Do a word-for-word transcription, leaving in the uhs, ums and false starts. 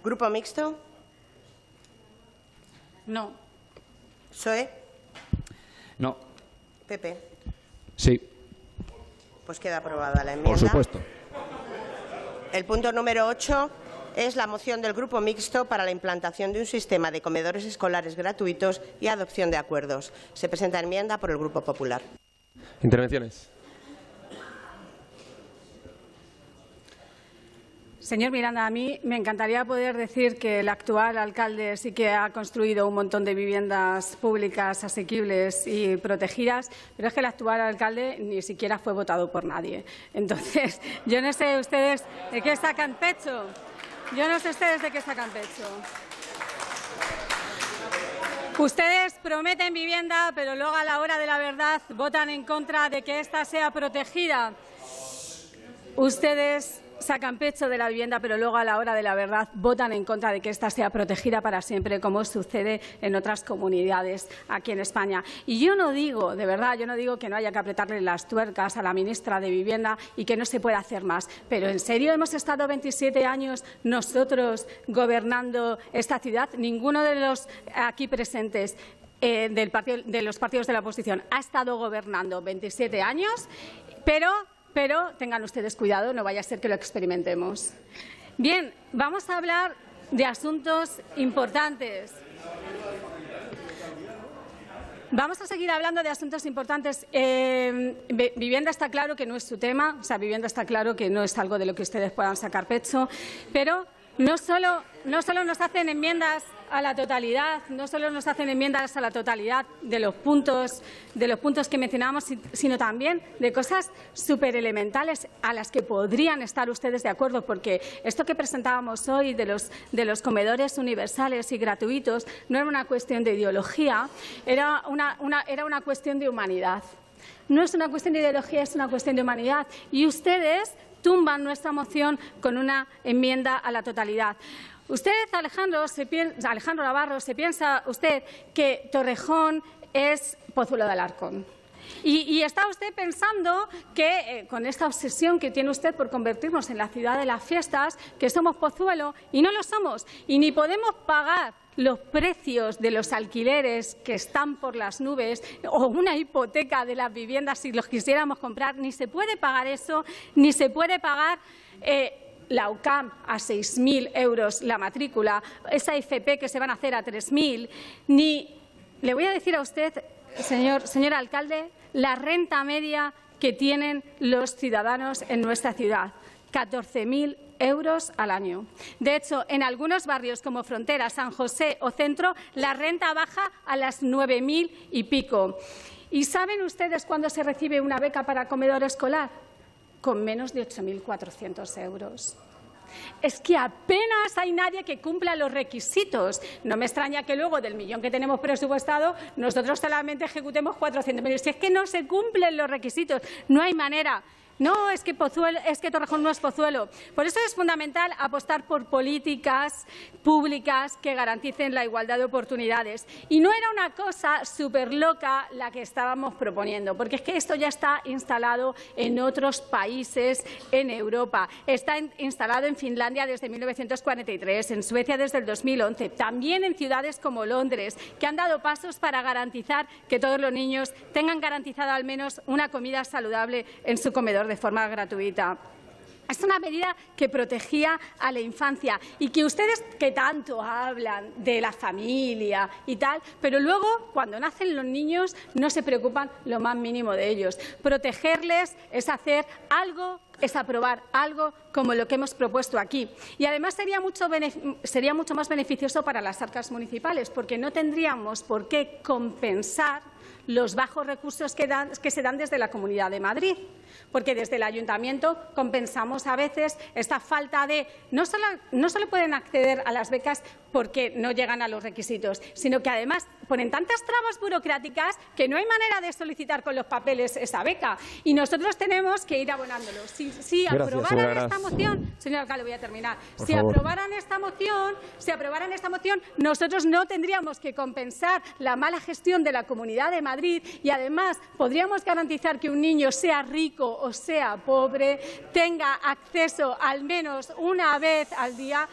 ¿Grupo mixto? No. P S O E. No. P P. Sí. Pues queda aprobada la enmienda. Por supuesto. El punto número ocho es la moción del Grupo Mixto para la implantación de un sistema de comedores escolares gratuitos y adopción de acuerdos. Se presenta enmienda por el Grupo Popular. Intervenciones. Señor Miranda, a mí me encantaría poder decir que el actual alcalde sí que ha construido un montón de viviendas públicas asequibles y protegidas, pero es que el actual alcalde ni siquiera fue votado por nadie. Entonces, yo no sé ustedes de qué sacan pecho. Yo no sé ustedes de qué sacan pecho. Ustedes prometen vivienda, pero luego a la hora de la verdad votan en contra de que ésta sea protegida. Ustedes sacan pecho de la vivienda, pero luego a la hora de la verdad votan en contra de que ésta sea protegida para siempre, como sucede en otras comunidades aquí en España. Y yo no digo, de verdad, yo no digo que no haya que apretarle las tuercas a la ministra de Vivienda y que no se pueda hacer más. Pero ¿en serio hemos estado veintisiete años nosotros gobernando esta ciudad? Ninguno de los aquí presentes eh, del partido, de los partidos de la oposición ha estado gobernando veintisiete años, pero Pero tengan ustedes cuidado, no vaya a ser que lo experimentemos. Bien, vamos a hablar de asuntos importantes. Vamos a seguir hablando de asuntos importantes. Eh, vivienda está claro que no es su tema, o sea, vivienda está claro que no es algo de lo que ustedes puedan sacar pecho, pero no solo, no solo nos hacen enmiendas a la totalidad, no solo nos hacen enmiendas a la totalidad de los puntos, de los puntos que mencionábamos, sino también de cosas súper elementales a las que podrían estar ustedes de acuerdo, porque esto que presentábamos hoy de los, de los comedores universales y gratuitos no era una cuestión de ideología, era una, una, era una cuestión de humanidad. No es una cuestión de ideología, es una cuestión de humanidad. Y ustedes tumban nuestra moción con una enmienda a la totalidad. Usted, Alejandro, se piensa, Alejandro Navarro, ¿se piensa usted que Torrejón es Pozuelo de Alarcón? Y, y está usted pensando que, eh, con esta obsesión que tiene usted por convertirnos en la ciudad de las fiestas, que somos Pozuelo, y no lo somos, y ni podemos pagar los precios de los alquileres que están por las nubes o una hipoteca de las viviendas si los quisiéramos comprar, ni se puede pagar eso, ni se puede pagar eh, la U C A M a seis mil euros la matrícula, esa F P que se van a hacer a tres mil, ni le voy a decir a usted, señor, señor alcalde, la renta media que tienen los ciudadanos en nuestra ciudad, catorce mil euros al año. De hecho, en algunos barrios como Frontera, San José o Centro, la renta baja a las nueve mil y pico. ¿Y saben ustedes cuándo se recibe una beca para comedor escolar? Con menos de ocho mil cuatrocientos euros. Es que apenas hay nadie que cumpla los requisitos. No me extraña que luego del millón que tenemos presupuestado nosotros solamente ejecutemos cuatrocientos mil. Si es que no se cumplen los requisitos, no hay manera. No, es que, Pozuelo, es que Torrejón no es Pozuelo. Por eso es fundamental apostar por políticas públicas que garanticen la igualdad de oportunidades. Y no era una cosa súper loca la que estábamos proponiendo, porque es que esto ya está instalado en otros países en Europa. Está en, instalado en Finlandia desde mil novecientos cuarenta y tres, en Suecia desde el dos mil once, también en ciudades como Londres, que han dado pasos para garantizar que todos los niños tengan garantizada al menos una comida saludable en su comedor de forma gratuita. Es una medida que protegía a la infancia y que ustedes que tanto hablan de la familia y tal, pero luego cuando nacen los niños no se preocupan lo más mínimo de ellos. Protegerles es hacer algo, es aprobar algo como lo que hemos propuesto aquí. Y además sería mucho, sería mucho más beneficioso para las arcas municipales, porque no tendríamos por qué compensar los bajos recursos que, dan, que se dan desde la Comunidad de Madrid, porque desde el Ayuntamiento compensamos a veces esta falta de… No solo, no solo pueden acceder a las becas porque no llegan a los requisitos, sino que además ponen tantas trabas burocráticas que no hay manera de solicitar con los papeles esa beca. Y nosotros tenemos que ir abonándolo. Si, si aprobaran esta moción… Señor alcalde, voy a terminar. Por si favor. aprobaran esta moción, si aprobaran esta moción, nosotros no tendríamos que compensar la mala gestión de la Comunidad de Madrid y además podríamos garantizar que un niño, sea rico o sea pobre, tenga acceso al menos una vez al día